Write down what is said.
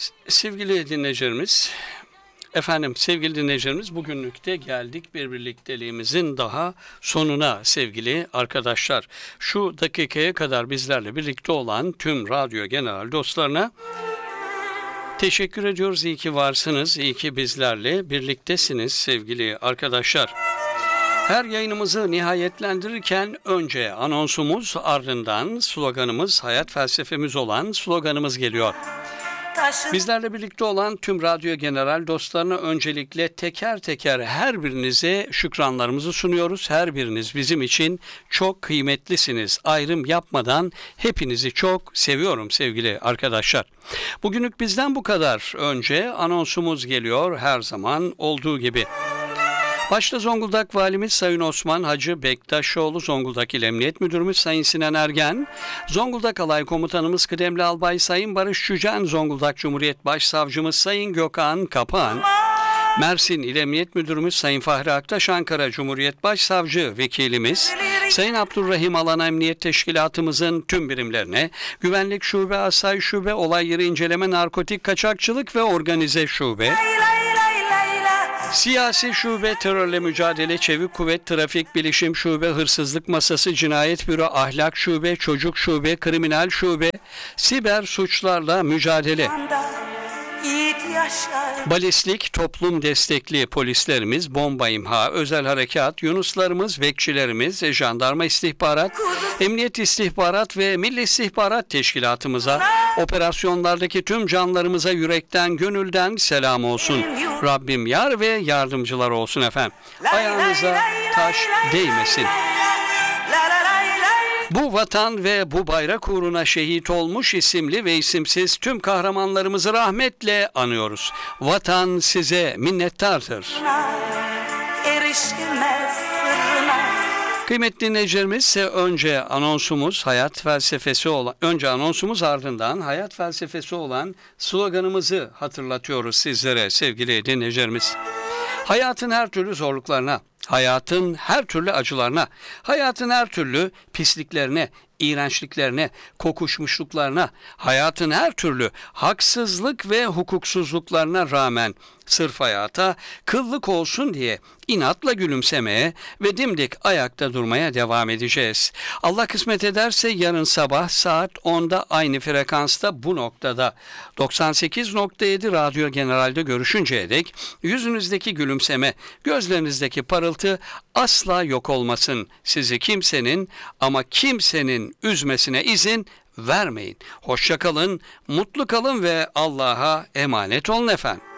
Sevgili dinleyicilerimiz, bugünlükte geldik bir birlikteliğimizin daha sonuna sevgili arkadaşlar. Şu dakikaya kadar bizlerle birlikte olan tüm radyo genel dostlarına teşekkür ediyoruz. İyi ki varsınız, iyi ki bizlerle birliktesiniz sevgili arkadaşlar. Her yayınımızı nihayetlendirirken önce anonsumuz, ardından sloganımız, hayat felsefemiz olan sloganımız geliyor. Bizlerle birlikte olan tüm radyo general dostlarına öncelikle teker teker her birinize şükranlarımızı sunuyoruz. Her biriniz bizim için çok kıymetlisiniz. Ayrım yapmadan hepinizi çok seviyorum sevgili arkadaşlar. Bugünlük bizden bu kadar. Önce anonsumuz geliyor her zaman olduğu gibi. Başta Zonguldak Valimiz Sayın Osman Hacı Bektaşoğlu, Zonguldak İl Emniyet Müdürümüz Sayın Sinan Ergen, Zonguldak Alay Komutanımız Kıdemli Albay Sayın Barış Cücen, Zonguldak Cumhuriyet Başsavcımız Sayın Gökhan Kapan, Mersin İl Emniyet Müdürümüz Sayın Fahri Aktaş, Ankara Cumhuriyet Başsavcı Vekilimiz Sayın Abdurrahim Alan Emniyet Teşkilatımızın tüm birimlerine, Güvenlik Şube, Asayiş Şube, Olay Yeri İnceleme, Narkotik Kaçakçılık ve Organize Şube, Siyasi Şube, Terörle Mücadele, Çevik Kuvvet, Trafik Bilişim Şube, Hırsızlık Masası, Cinayet Büro, Ahlak Şube, Çocuk Şube, Kriminal Şube, Siber Suçlarla Mücadele, Balistik, Toplum Destekli Polislerimiz, Bomba İmha, Özel Harekat, Yunuslarımız, Bekçilerimiz, Jandarma İstihbarat, Emniyet İstihbarat ve Milli İstihbarat Teşkilatımıza, operasyonlardaki tüm canlarımıza yürekten, gönülden selam olsun. Rabbim yar ve yardımcılar olsun efendim. Ayağınıza taş değmesin. Bu vatan ve bu bayrak uğruna şehit olmuş isimli ve isimsiz tüm kahramanlarımızı rahmetle anıyoruz. Vatan size minnettardır. Kıymetli dinleyicilerimiz ise önce anonsumuz ardından hayat felsefesi olan sloganımızı hatırlatıyoruz sizlere sevgili dinleyicilerimiz. Hayatın her türlü zorluklarına, hayatın her türlü acılarına, hayatın her türlü pisliklerine, iğrençliklerine, kokuşmuşluklarına, hayatın her türlü haksızlık ve hukuksuzluklarına rağmen sırf hayata kıllık olsun diye inatla gülümsemeye ve dimdik ayakta durmaya devam edeceğiz. Allah kısmet ederse yarın sabah saat 10'da aynı frekansta bu noktada 98.7 Radyo General'de görüşünceye dek yüzünüzdeki gülümseme, gözlerinizdeki parıltı asla yok olmasın. Sizi kimsenin ama kimsenin üzmesine izin vermeyin. Hoşça kalın, mutlu kalın ve Allah'a emanet olun efendim.